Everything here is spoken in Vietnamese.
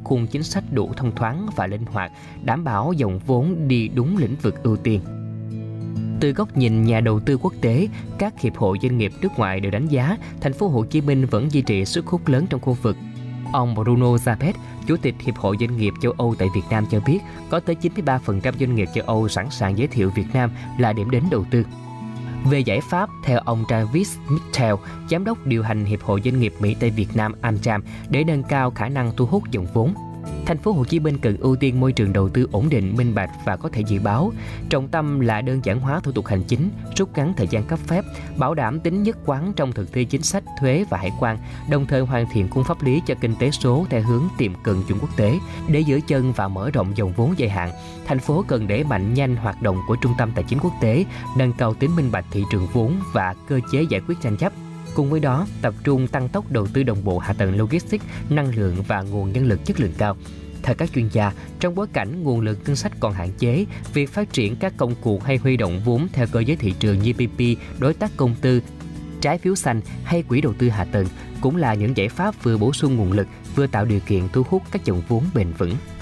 khung chính sách đủ thông thoáng và linh hoạt, đảm bảo dòng vốn đi đúng lĩnh vực ưu tiên. Từ góc nhìn nhà đầu tư quốc tế, các hiệp hội doanh nghiệp nước ngoài đều đánh giá thành phố Hồ Chí Minh vẫn duy trì sức hút lớn trong khu vực. Ông Bruno Zapet, Chủ tịch Hiệp hội Doanh nghiệp châu Âu tại Việt Nam cho biết, có tới 93% doanh nghiệp châu Âu sẵn sàng giới thiệu Việt Nam là điểm đến đầu tư. Về giải pháp, theo ông Travis Mitchell, Giám đốc điều hành Hiệp hội Doanh nghiệp Mỹ tại Việt Nam AmCham, để nâng cao khả năng thu hút dòng vốn, thành phố Hồ Chí Minh cần ưu tiên môi trường đầu tư ổn định, minh bạch và có thể dự báo. Trọng tâm là đơn giản hóa thủ tục hành chính, rút ngắn thời gian cấp phép, bảo đảm tính nhất quán trong thực thi chính sách thuế và hải quan, đồng thời hoàn thiện khung pháp lý cho kinh tế số theo hướng tiệm cận chuẩn quốc tế. Để giữ chân và mở rộng dòng vốn dài hạn, thành phố cần đẩy mạnh nhanh hoạt động của trung tâm tài chính quốc tế, nâng cao tính minh bạch thị trường vốn và cơ chế giải quyết tranh chấp. Cùng với đó, tập trung tăng tốc đầu tư đồng bộ hạ tầng logistics, năng lượng và nguồn nhân lực chất lượng cao. Theo các chuyên gia, trong bối cảnh nguồn lực ngân sách còn hạn chế, việc phát triển các công cụ hay huy động vốn theo cơ chế thị trường như PPP, đối tác công tư, trái phiếu xanh hay quỹ đầu tư hạ tầng cũng là những giải pháp vừa bổ sung nguồn lực, vừa tạo điều kiện thu hút các dòng vốn bền vững.